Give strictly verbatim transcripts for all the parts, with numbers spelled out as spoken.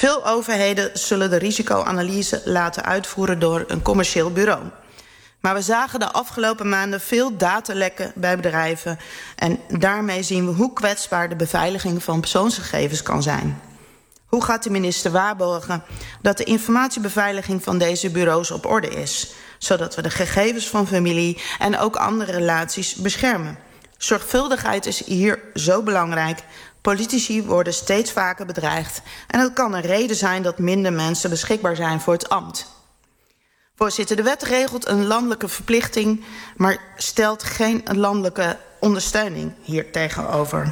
Veel overheden zullen de risicoanalyse laten uitvoeren door een commercieel bureau. Maar we zagen de afgelopen maanden veel datalekken bij bedrijven. En daarmee zien we hoe kwetsbaar de beveiliging van persoonsgegevens kan zijn. Hoe gaat de minister waarborgen dat de informatiebeveiliging van deze bureaus op orde is, zodat we de gegevens van familie en ook andere relaties beschermen? Zorgvuldigheid is hier zo belangrijk. Politici worden steeds vaker bedreigd en het kan een reden zijn dat minder mensen beschikbaar zijn voor het ambt. Voorzitter, de wet regelt een landelijke verplichting, maar stelt geen landelijke ondersteuning hier tegenover.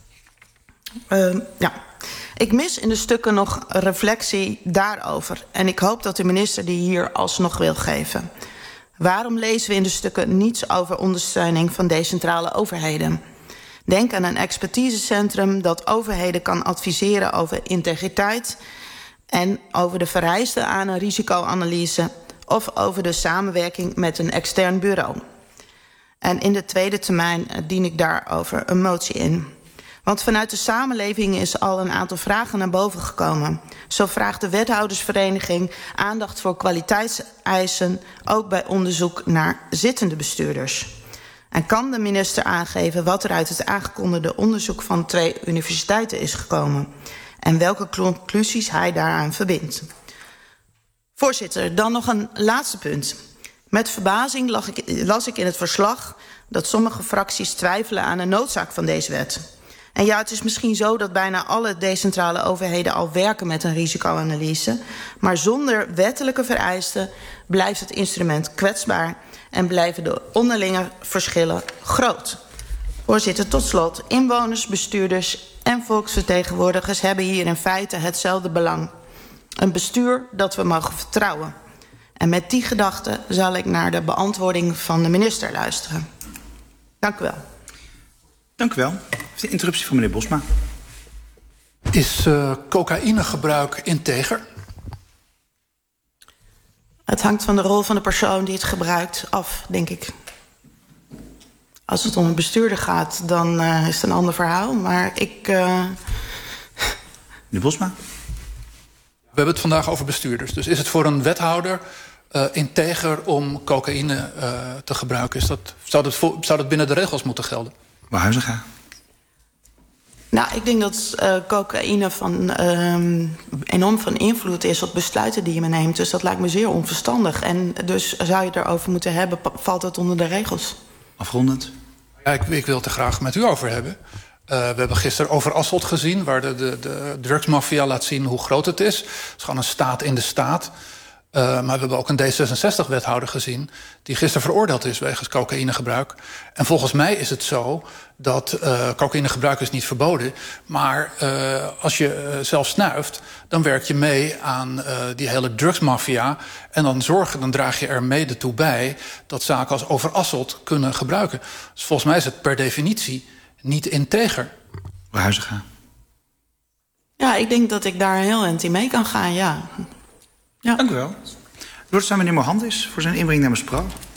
Uh, ja. Ik mis in de stukken nog reflectie daarover en ik hoop dat de minister die hier alsnog wil geven. Waarom lezen we in de stukken niets over ondersteuning van decentrale overheden? Denk aan een expertisecentrum dat overheden kan adviseren over integriteit en over de vereisten aan een risicoanalyse of over de samenwerking met een extern bureau. En in de tweede termijn dien ik daarover een motie in. Want vanuit de samenleving is al een aantal vragen naar boven gekomen. Zo vraagt de wethoudersvereniging aandacht voor kwaliteitseisen, ook bij onderzoek naar zittende bestuurders. En kan de minister aangeven wat er uit het aangekondigde onderzoek van twee universiteiten is gekomen en welke conclusies hij daaraan verbindt? Voorzitter, dan nog een laatste punt. Met verbazing las ik, las ik in het verslag dat sommige fracties twijfelen aan de noodzaak van deze wet. En ja, het is misschien zo dat bijna alle decentrale overheden al werken met een risicoanalyse, maar zonder wettelijke vereisten blijft het instrument kwetsbaar en blijven de onderlinge verschillen groot. Voorzitter, tot slot, inwoners, bestuurders en volksvertegenwoordigers hebben hier in feite hetzelfde belang. Een bestuur dat we mogen vertrouwen. En met die gedachte zal ik naar de beantwoording van de minister luisteren. Dank u wel. Dank u wel. De interruptie van meneer Bosma. Is uh, cocaïnegebruik integer? Het hangt van de rol van de persoon die het gebruikt af, denk ik. Als het om een bestuurder gaat, dan uh, is het een ander verhaal. Maar ik... Uh... Meneer Bosma? We hebben het vandaag over bestuurders. Dus is het voor een wethouder uh, integer om cocaïne uh, te gebruiken? Is dat, zou, dat voor, zou dat binnen de regels moeten gelden? Mevrouw Huizinga. Nou, ik denk dat uh, cocaïne van, um, enorm van invloed is op besluiten die je neemt. Dus dat lijkt me zeer onverstandig. En dus zou je het erover moeten hebben, valt het onder de regels. Afrondend. Ja, ik, ik wil het er graag met u over hebben. Uh, we hebben gisteren over Asselt gezien, waar de, de, de drugsmafia laat zien hoe groot het is. Het is gewoon een staat in de staat. Uh, maar we hebben ook een D zesenzestig-wethouder gezien die gisteren veroordeeld is wegens cocaïnegebruik. En volgens mij is het zo dat uh, cocaïnegebruik is niet verboden. Maar uh, als je uh, zelf snuift, dan werk je mee aan uh, die hele drugsmafia. En dan, zorgen, dan draag je er mede toe bij dat zaken als over Asselt kunnen gebruiken. Dus volgens mij is het per definitie niet integer. Mevrouw Huizinga. Ja, ik denk dat ik daar heel eind in mee kan gaan, ja. Ja. Dank u wel. Het woord aan meneer Mohandis voor zijn inbreng namens Pro.